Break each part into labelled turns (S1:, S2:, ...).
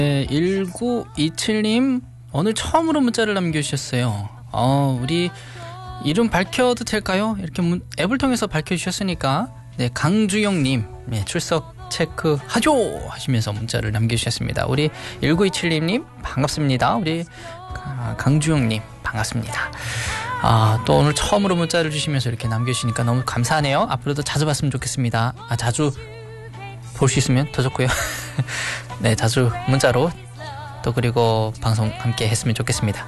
S1: 네, 1927님 오늘 처음으로 문자를 남겨주셨어요. 우리 이름 밝혀도 될까요? 이렇게 앱을 통해서 밝혀주셨으니까. 네, 강주영님, 네, 출석 체크하죠 하시면서 문자를 남겨주셨습니다. 우리 1927님 반갑습니다. 우리 강주영님 반갑습니다. 또 오늘 처음으로 문자를 주시면서 이렇게 남겨주시니까 너무 감사하네요. 앞으로도 자주 봤으면 좋겠습니다. 자주 볼 수 있으면 더 좋고요. 네, 자주 문자로 또 그리고 방송 함께 했으면 좋겠습니다.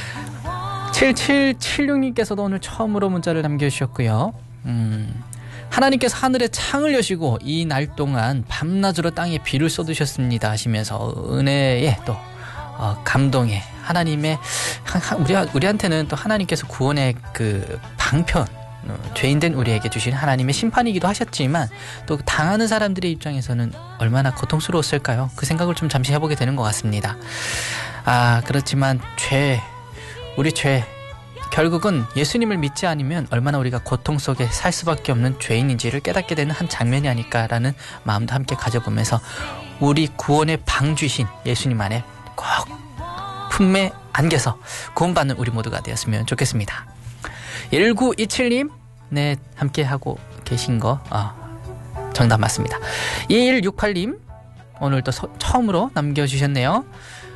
S1: 7776님께서도 오늘 처음으로 문자를 남겨주셨고요. 하나님께서 하늘의 창을 여시고 이 날 동안 밤낮으로 땅에 비를 쏟으셨습니다 하시면서 은혜에 또 감동에 하나님의 우리한테는 또 하나님께서 구원의 그 방편, 죄인된 우리에게 주신 하나님의 심판이기도 하셨지만 또 당하는 사람들의 입장에서는 얼마나 고통스러웠을까요? 그 생각을 좀 잠시 해보게 되는 것 같습니다. 그렇지만 우리 죄 결국은 예수님을 믿지 않으면 얼마나 우리가 고통 속에 살 수밖에 없는 죄인인지를 깨닫게 되는 한 장면이 아닐까라는 마음도 함께 가져보면서 우리 구원의 방주신 예수님 안에 꼭 품에 안겨서 구원받는 우리 모두가 되었으면 좋겠습니다. 1927님, 네, 함께하고 계신 거 정답 맞습니다. 2168님 오늘 또 처음으로 남겨주셨네요.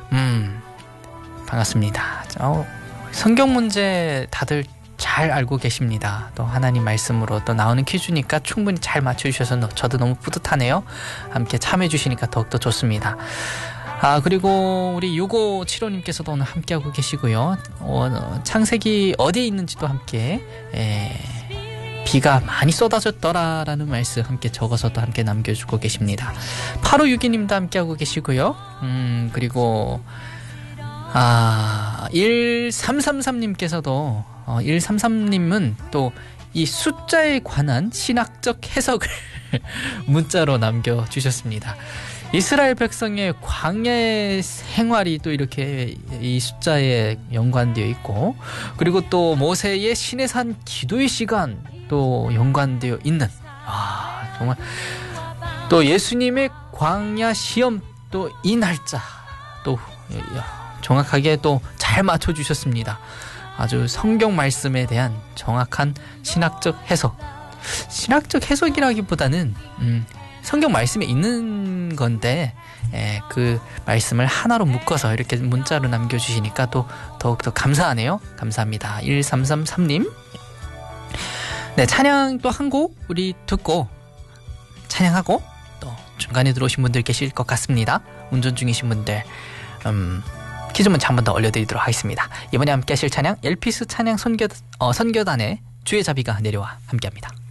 S1: 반갑습니다. 성경 문제 다들 잘 알고 계십니다. 또 하나님 말씀으로 또 나오는 퀴즈니까 충분히 잘 맞춰주셔서 저도 너무 뿌듯하네요. 함께 참여해 주시니까 더욱더 좋습니다. 그리고 우리 6575님께서도 오늘 함께하고 계시고요. 창세기 어디에 있는지도 함께 비가 많이 쏟아졌더라라는 말씀 함께 적어서도 함께 남겨주고 계십니다. 8562님도 함께하고 계시고요. 그리고 1333님께서도 1333님은 또 이 숫자에 관한 신학적 해석을 문자로 남겨주셨습니다. 이스라엘 백성의 광야의 생활이 또 이렇게 이 숫자에 연관되어 있고, 그리고 또 모세의 시내산 기도의 시간 또 연관되어 있는, 정말 또 예수님의 광야 시험 또 이 날짜 또 정확하게 또 잘 맞춰주셨습니다. 아주 성경 말씀에 대한 정확한 신학적 해석이라기보다는 성경 말씀에 있는 건데 그 말씀을 하나로 묶어서 이렇게 문자로 남겨주시니까 또 더욱더 감사하네요. 감사합니다. 1333님. 네, 찬양 또 한 곡 우리 듣고 찬양하고 또 중간에 들어오신 분들 계실 것 같습니다. 운전 중이신 분들 퀴즈 문제 한 번 더 올려드리도록 하겠습니다. 이번에 함께 하실 찬양 엘피스 찬양 선교단의 주의 자비가 내려와 함께합니다.